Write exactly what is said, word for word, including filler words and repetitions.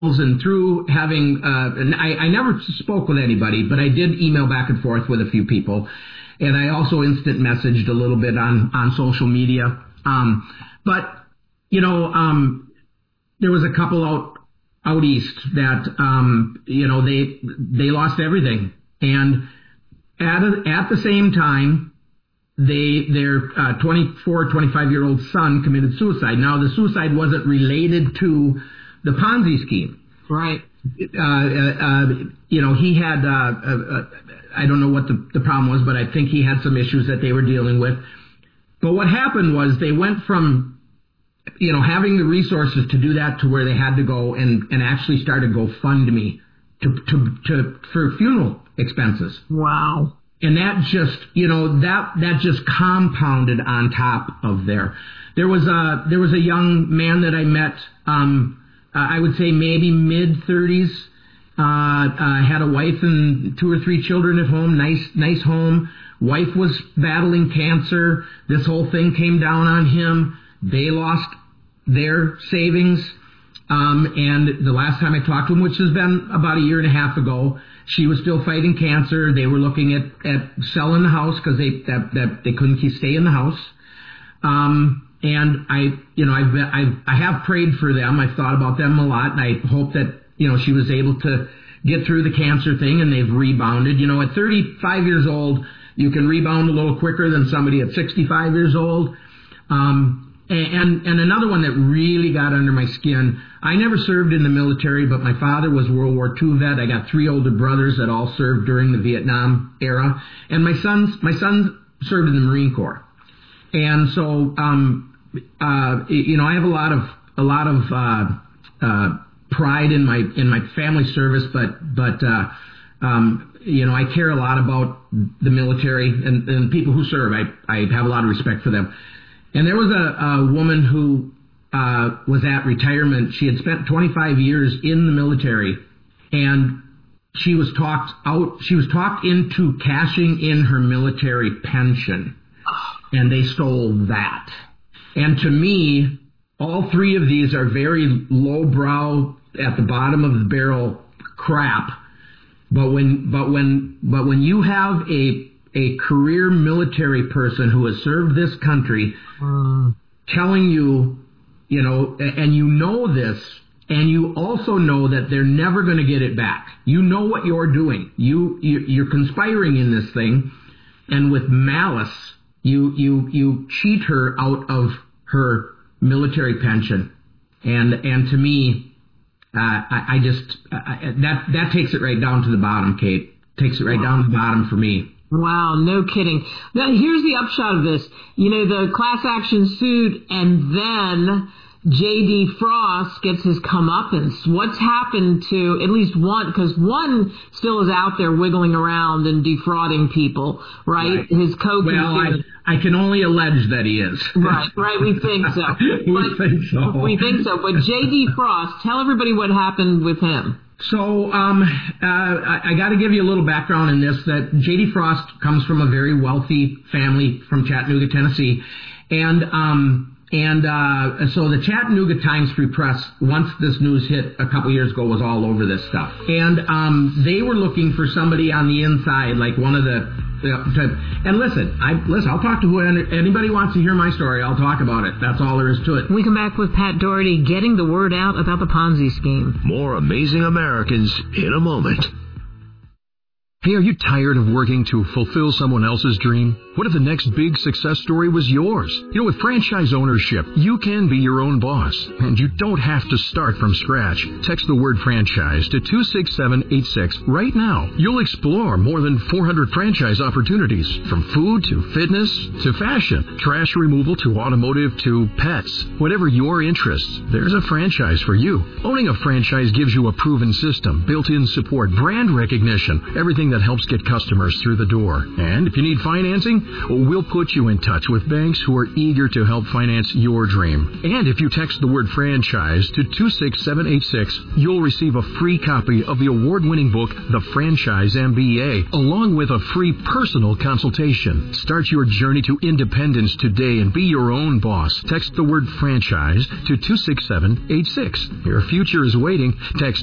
and through having, uh, and I, I never spoke with anybody, but I did email back and forth with a few people. And I also instant messaged a little bit on, on social media. Um, but, you know, um, there was a couple out, out east that, um, you know, they, they lost everything. And at, a, at the same time, they, their, uh, twenty-four, twenty-five year old son committed suicide. Now, the suicide wasn't related to the Ponzi scheme. Right. Uh, uh, you know, he had, uh, uh, uh, I don't know what the, the problem was, but I think he had some issues that they were dealing with. But what happened was they went from, you know, having the resources to do that to where they had to go and, and actually start a GoFundMe to, to, to, for funeral expenses. Wow. And that just, you know, that, that just compounded on top of there. There was a, there was a young man that I met, um, uh, I would say maybe mid thirties, uh, uh, had a wife and two or three children at home, nice, nice home. Wife was battling cancer. This whole thing came down on him. They lost their savings. Um, and the last time I talked to him, which has been about a year and a half ago, she was still fighting cancer. They were looking at, at selling the house because they, that, that they couldn't keep stay in the house. Um, and I, you know, I've, I've, I have prayed for them. I've thought about them a lot, and I hope that, you know, she was able to get through the cancer thing and they've rebounded. You know, at thirty-five years old, you can rebound a little quicker than somebody at sixty-five years old. Um, and, and another one that really got under my skin, I never served in the military, but my father was World War Two vet. I got three older brothers that all served during the Vietnam era. And my sons, my son served in the Marine Corps. And so, um, uh, you know, I have a lot of, a lot of, uh, uh, pride in my, in my family service, but, but, uh, um, you know, I care a lot about the military and, and people who serve. I, I have a lot of respect for them. And there was a, a woman who, uh, was at retirement. She had spent twenty-five years in the military, and she was talked out, she was talked into cashing in her military pension, and they stole that. And to me, all three of these are very lowbrow, at the bottom of the barrel crap. But when, but when, but when you have a, a career military person who has served this country mm. telling you, you know, and you know this, and you also know that they're never going to get it back. You know what you're doing. You, you, you're conspiring in this thing, and with malice, you, you, you cheat her out of her military pension. And, and to me, uh, I, I just, I, that, that takes it right down to the bottom, Kate. Takes it right wow. down to the bottom for me. Wow, no kidding. Now, here's the upshot of this. You know, the class action suit, and then J D. Frost gets his comeuppance. What's happened to at least one, because one still is out there wiggling around and defrauding people, right? right. His co-conspirator. Well, I, I can only allege that he is. Right, right, we think so. we but, think so. We think so. But J D. Frost, tell everybody what happened with him. So um, uh, I, I got to give you a little background in this, that J D. Frost comes from a very wealthy family from Chattanooga, Tennessee. And um, and uh, so the Chattanooga Times-Free Press, once this news hit a couple years ago, was all over this stuff. And um, they were looking for somebody on the inside, like one of the... Uh, to, and listen, I, listen, I'll talk to who anybody wants to hear my story. I'll talk about it. That's all there is to it. We come back with Pat Doherty getting the word out about the Ponzi scheme. More Amazing Americans in a moment. Hey, are you tired of working to fulfill someone else's dream? What if the next big success story was yours? You know, with franchise ownership, you can be your own boss, and you don't have to start from scratch. Text the word franchise to two six seven eight six right now. You'll explore more than four hundred franchise opportunities, from food to fitness to fashion, trash removal to automotive to pets. Whatever your interests, there's a franchise for you. Owning a franchise gives you a proven system, built-in support, brand recognition, everything that helps get customers through the door. And if you need financing, we'll put you in touch with banks who are eager to help finance your dream. And if you text the word franchise to two six seven eight six, you'll receive a free copy of the award-winning book, The Franchise M B A, along with a free personal consultation. Start your journey to independence today and be your own boss. Text the word franchise to two six seven eight six. Your future is waiting. Text